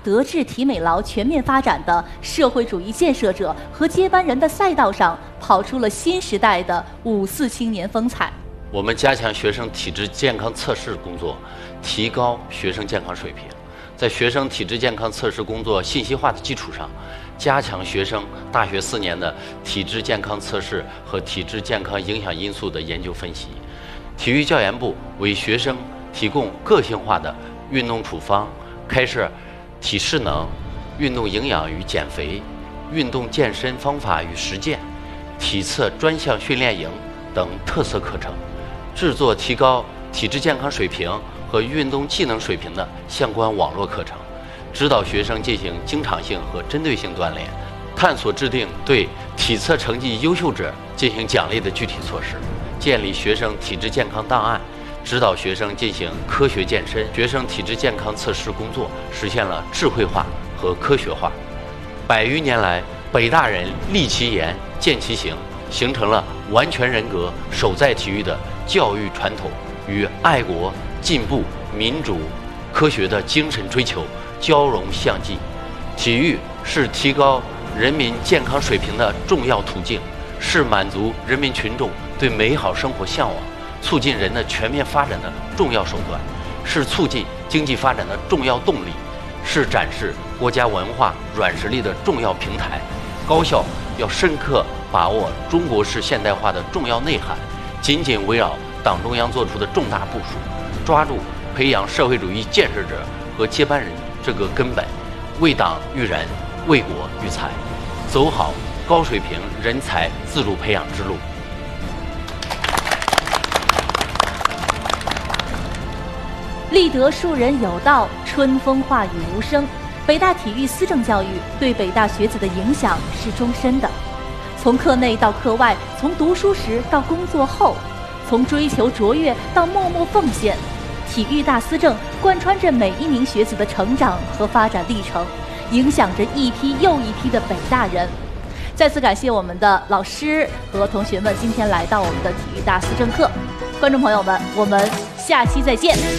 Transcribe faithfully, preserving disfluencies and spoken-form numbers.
德智体美劳全面发展的社会主义建设者和接班人的赛道上，跑出了新时代的五四青年风采。 我们加强学生体质健康测试工作，提高学生健康水平。在学生体质健康测试工作信息化的基础上，加强学生大学四年的体质健康测试和体质健康影响因素的研究分析。体育教研部为学生提供个性化的运动处方，开设体适能、运动营养与减肥、运动健身方法与实践、体测专项训练营等特色课程，制作提高体质健康水平和运动技能水平的相关网络课程，指导学生进行经常性和针对性锻炼，探索制定对体测成绩优秀者进行奖励的具体措施，建立学生体质健康档案，指导学生进行科学健身。学生体质健康测试工作实现了智慧化和科学化。百余年来，北大人立其言、见其行，形成了完全人格、守在体育的教育传统与爱国、进步、民主、科学的精神追求交融相济。体育是提高人民健康水平的重要途径，是满足人民群众对美好生活向往、促进人的全面发展的重要手段，是促进经济发展的重要动力，是展示国家文化软实力的重要平台。高校要深刻把握中国式现代化的重要内涵，紧紧围绕党中央作出的重大部署，抓住培养社会主义建设者和接班人这个根本，为党育人，为国育才，走好高水平人才自主培养之路。 立德树人有道，春风化雨无声。北大体育思政教育对北大学子的影响是终身的，从课内到课外，从读书时到工作后，从追求卓越到默默奉献，体育大思政贯穿着每一名学子的成长和发展历程，影响着一批又一批的北大人。再次感谢我们的老师和同学们今天来到我们的体育大思政课。观众朋友们，我们下期再见。